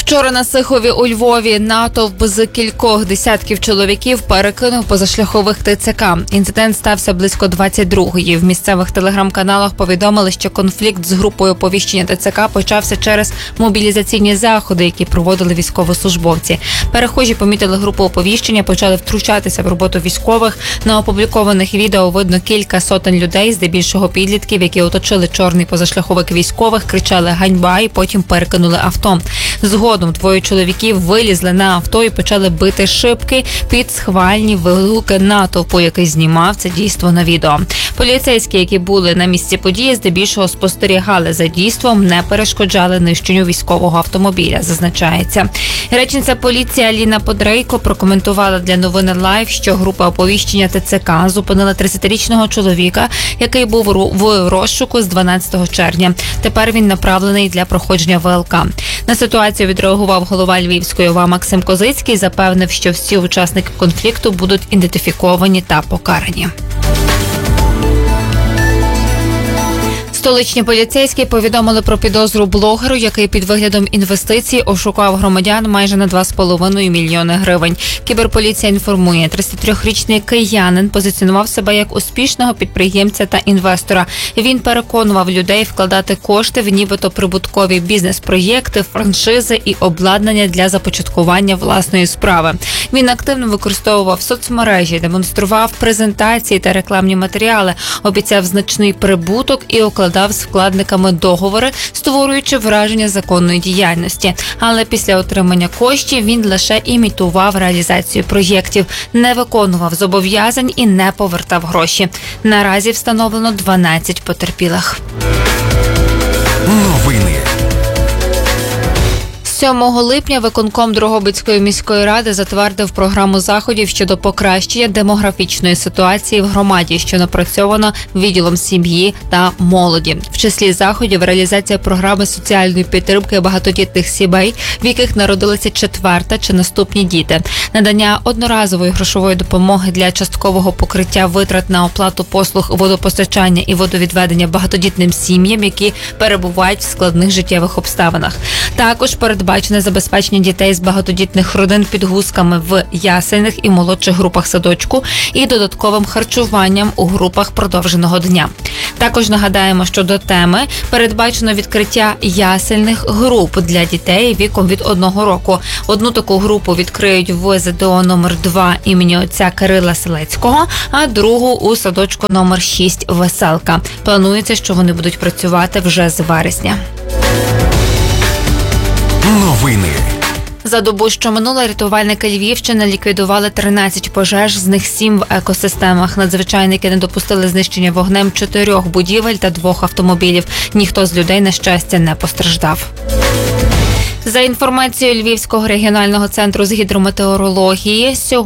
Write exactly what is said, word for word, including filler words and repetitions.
Вчора на Сихові у Львові натовп з кількох десятків чоловіків перекинув позашляхових ТЦК. Інцидент стався близько двадцять другої. В місцевих телеграм-каналах повідомили, що конфлікт з групою оповіщення ТЦК почався через мобілізаційні заходи, які проводили військовослужбовці. Перехожі помітили групу оповіщення, почали втручатися в роботу військових. На опублікованих відео видно кілька сотень людей, здебільшого підлітків, які оточили чорний позашляховик військових, кричали «Ганьба!» і потім перекинули авто. Згодом двоє чоловіків вилізли на авто і почали бити шибки під схвальні вигуки натовпу, який знімав це дійство на відео. Поліцейські, які були на місці події, здебільшого спостерігали за дійством, не перешкоджали нищенню військового автомобіля, зазначається. Речниця поліції Аліна Подрейко прокоментувала для новини Лайв, що група оповіщення ТЦК зупинила тридцятирічного чоловіка, який був в розшуку з дванадцятого червня. Тепер він направлений для проходження ВЛК. На ситуацію відреагував голова Львівської ОВА Максим Козицький, запевнив, що всі учасники конфлікту будуть ідентифіковані та покарані. Столичні поліцейські повідомили про підозру блогеру, який під виглядом інвестицій ошукав громадян майже на два з половиною мільйони гривень. Кіберполіція інформує, тридцятитрирічний киянин позиціонував себе як успішного підприємця та інвестора. Він переконував людей вкладати кошти в нібито прибуткові бізнес-проєкти, франшизи і обладнання для започаткування власної справи. Він активно використовував соцмережі, демонстрував презентації та рекламні матеріали, обіцяв значний прибуток і укладав з вкладниками договори, створюючи враження законної діяльності. Але після отримання коштів він лише імітував реалізацію проєктів, не виконував зобов'язань і не повертав гроші. Наразі встановлено дванадцять потерпілих. Новини. сьомого липня виконком Дрогобицької міської ради затвердив програму заходів щодо покращення демографічної ситуації в громаді, що напрацьовано відділом сім'ї та молоді. В числі заходів реалізація програми соціальної підтримки багатодітних сімей, в яких народилися четверта чи наступні діти, надання одноразової грошової допомоги для часткового покриття витрат на оплату послуг водопостачання і водовідведення багатодітним сім'ям, які перебувають в складних життєвих обставинах. Також перед Бачне забезпечення дітей з багатодітних родин підгузками в ясельних і молодших групах садочку і додатковим харчуванням у групах продовженого дня. Також нагадаємо, що до теми передбачено відкриття ясельних груп для дітей віком від одного року. Одну таку групу відкриють в ЗДО номер два імені отця Кирила Селецького, а другу у садочку номер шість Веселка. Планується, що вони будуть працювати вже з вересня. Новини. За добу, що минула, рятувальники Львівщини ліквідували тринадцять пожеж, з них сім в екосистемах. Надзвичайники не допустили знищення вогнем чотирьох будівель та двох автомобілів. Ніхто з людей, на щастя, не постраждав. За інформацією Львівського регіонального центру з гідрометеорології, сьогодні